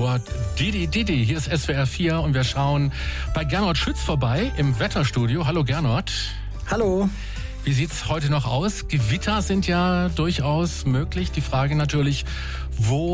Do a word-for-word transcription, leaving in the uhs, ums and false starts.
Stichwort Didi Didi. Hier ist S W R vier und wir schauen bei Gernot Schütz vorbei im Wetterstudio. Hallo Gernot. Hallo. Wie sieht's heute noch aus? Gewitter sind ja durchaus möglich. Die Frage natürlich, wo